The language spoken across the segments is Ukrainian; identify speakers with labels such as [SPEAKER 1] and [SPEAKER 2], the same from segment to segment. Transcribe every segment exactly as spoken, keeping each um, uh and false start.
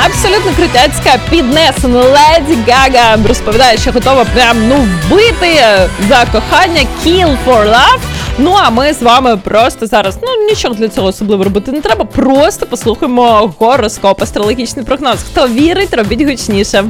[SPEAKER 1] Абсолютно крутяцька, піднесена Леді Гага розповідає, що готова прям, ну, вбити за кохання, kill for love. Ну, а ми з вами просто зараз, ну, нічого для цього особливо робити не треба, просто послухаємо гороскоп, астрологічний прогноз. Хто вірить, робіть гучніше.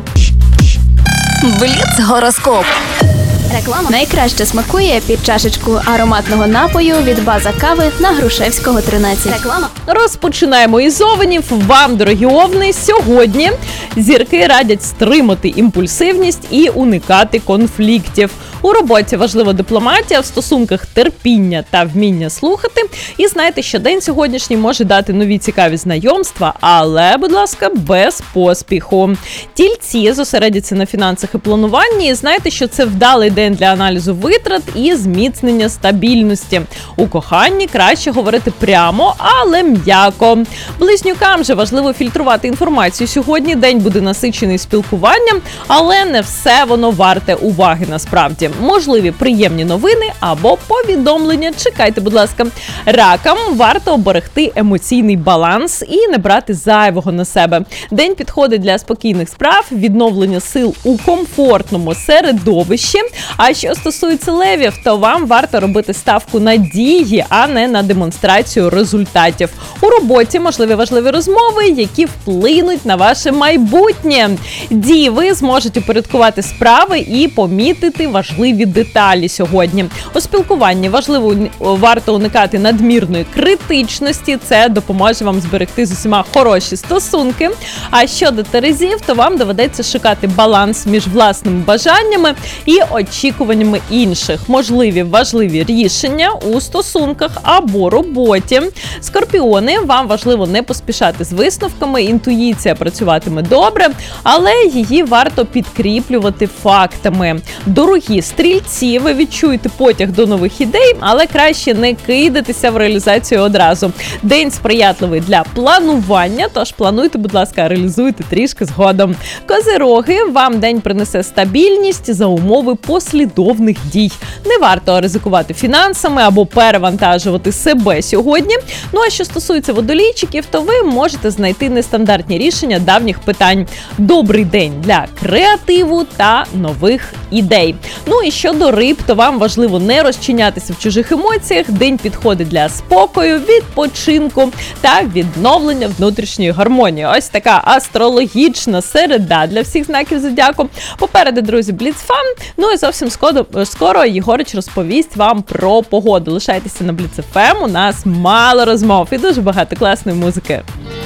[SPEAKER 2] Бліц-гороскоп. Реклама найкраще смакує під чашечку ароматного напою від База Кави на Грушевського, тринадцять. Реклама.
[SPEAKER 1] Розпочинаємо із овнів. Вам, дорогі овни, сьогодні зірки радять стримати імпульсивність і уникати конфліктів. У роботі важлива дипломатія, в стосунках терпіння та вміння слухати. І знайте, що день сьогоднішній може дати нові цікаві знайомства, але, будь ласка, без поспіху. Тільці зосередяться на фінансах і плануванні, і знайте, що це вдалий день для аналізу витрат і зміцнення стабільності. У коханні краще говорити прямо, але м'яко. Близнюкам же важливо фільтрувати інформацію сьогодні. День буде насичений спілкуванням, але не все воно варте уваги насправді. Можливі приємні новини або повідомлення. Чекайте, будь ласка. Ракам варто оберегти емоційний баланс і не брати зайвого на себе. День підходить для спокійних справ, відновлення сил у комфортному середовищі. А що стосується левів, то вам варто робити ставку на дії, а не на демонстрацію результатів. У роботі можливі важливі розмови, які вплинуть на ваше майбутнє. Діви зможуть упорядкувати справи і помітити важливі деталі сьогодні. У спілкуванні важливо варто уникати надмірної критичності. Це допоможе вам зберегти з усіма хороші стосунки. А щодо терезів, то вам доведеться шукати баланс між власними бажаннями і очікуваннями інших. Можливі важливі рішення у стосунках або роботі. Скорпіони, вам важливо не поспішати з висновками, інтуїція працюватиме добре, але її варто підкріплювати фактами. Дорогі стрільці, ви відчуєте потяг до нових ідей, але краще не кидатися в реалізацію одразу. День сприятливий для планування, тож плануйте, будь ласка, реалізуйте трішки згодом. Козироги, вам день принесе стабільність за умови послідовних дій. Не варто ризикувати фінансами або перевантажувати себе сьогодні. Ну а що стосується водолійчиків, то ви можете знайти нестандартні рішення давніх питань. Добрий день для креативу та нових ідей. Ну і щодо риб, то вам важливо не розчинятися в чужих емоціях. День підходить для спокою, відпочинку та відновлення внутрішньої гармонії. Ось така астрологічна середа для всіх знаків зодіаку. Попереду, друзі, Бліцфан. Ну і зовсім скоро, скоро Єгорич розповість вам про погоду. Лишайтеся на Бліц еф ем, у нас мало розмов і дуже багато класної музики.